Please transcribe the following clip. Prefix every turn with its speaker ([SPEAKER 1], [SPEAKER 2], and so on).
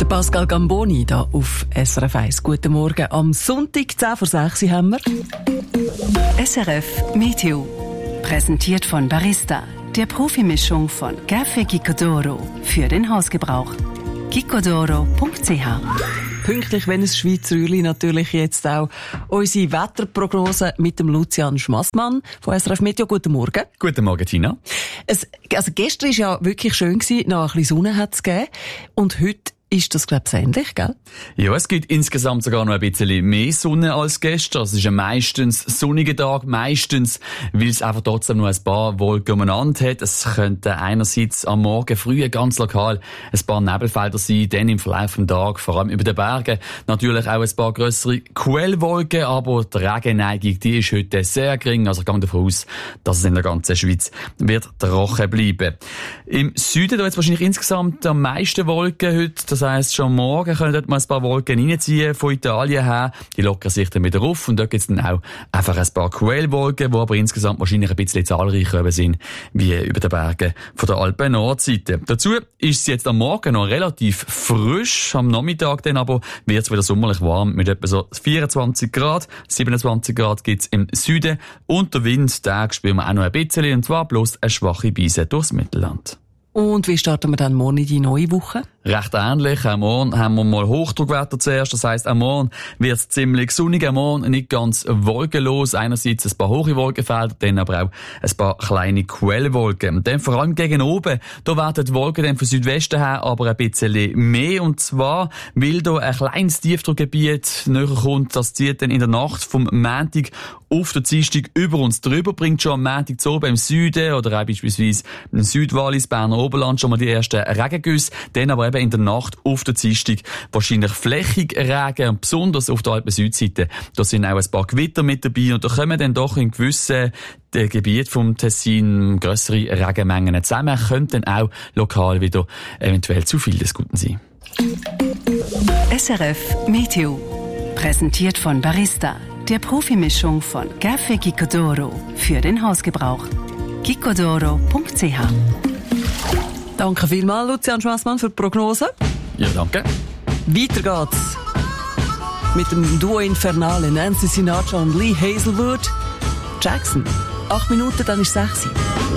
[SPEAKER 1] Pascal Gamboni hier auf SRF 1. Guten Morgen. Am Sonntag, 5:10 haben wir.
[SPEAKER 2] SRF Meteo. Präsentiert von Barista, der Profimischung von Café Gicodoro für den Hausgebrauch. gicodoro.ch.
[SPEAKER 1] Pünktlich, wenn es Schweizer Rühli, natürlich jetzt auch unsere Wetterprognose mit dem Lucian Schmassmann von SRF Meteo. Guten Morgen.
[SPEAKER 3] Guten Morgen, Tina.
[SPEAKER 1] Also gestern war ja wirklich schön gewesen, noch ein bisschen Sonne hat es gegeben. Und heute ist das, glaube ich, ähnlich, gell?
[SPEAKER 3] Ja, es gibt insgesamt sogar noch ein bisschen mehr Sonne als gestern. Es ist ein meistens sonniger Tag, meistens, weil es einfach trotzdem noch ein paar Wolken umeinander hat. Es könnten einerseits am Morgen früh ganz lokal ein paar Nebelfelder sein, dann im Verlauf des Tages, vor allem über den Bergen, natürlich auch ein paar grössere Quellwolken, aber die Regenneigung, die ist heute sehr gering. Also ich gehe davon aus, dass es in der ganzen Schweiz wird trocken bleiben. Im Süden, da jetzt wahrscheinlich insgesamt am meisten Wolken heute. Das heisst, schon morgen können dort mal ein paar Wolken reinziehen von Italien her. Die lockern sich dann wieder auf und dort gibt es dann auch einfach ein paar Quellwolken, die aber insgesamt wahrscheinlich ein bisschen zahlreicher sind, wie über den Bergen von der Alpen-Nordseite. Dazu ist es jetzt am Morgen noch relativ frisch, am Nachmittag dann aber wird es wieder sommerlich warm mit etwa so 24 Grad. 27 Grad gibt es im Süden und der Wind, den spüren wir auch noch ein bisschen, und zwar bloß eine schwache Brise durchs Mittelland.
[SPEAKER 1] Und wie starten wir dann morgen in die neue Woche?
[SPEAKER 3] Recht ähnlich. Am Morgen haben wir mal Hochdruckwetter zuerst. Das heisst, am Morgen wird es ziemlich sonnig. Am Morgen nicht ganz wolkenlos. Einerseits ein paar hohe Wolkenfelder, dann aber auch ein paar kleine Quellwolken. Und dann vor allem gegen oben, da werden die Wolken dann von Südwesten her aber ein bisschen mehr. Und zwar, weil da ein kleines Tiefdruckgebiet näher kommt, das zieht dann in der Nacht vom Montag auf den Dienstag über uns drüber, bringt schon am Montag zu oben im Süden oder auch beispielsweise im Südwallis, Berner Oberland schon mal die ersten Regengüsse. Dann aber eben in der Nacht auf der Dienstag wahrscheinlich flächig Regen, und besonders auf der Alpen-Südseite. Da sind auch ein paar Gewitter mit dabei und da kommen dann doch in gewissen Gebieten vom Tessin grössere Regenmengen zusammen, könnten dann auch lokal wieder eventuell zu viel des Guten sein.
[SPEAKER 2] SRF Meteo. Präsentiert von Barista, der Profimischung von Café Gicodoro für den Hausgebrauch. gicodoro.ch.
[SPEAKER 1] Danke vielmals, Lucian Schmassmann, für die Prognose.
[SPEAKER 3] Ja, danke.
[SPEAKER 1] Weiter geht's mit dem Duo Infernale Nancy Sinatra und Lee Hazelwood. Jackson. 8 Minuten, dann ist 6.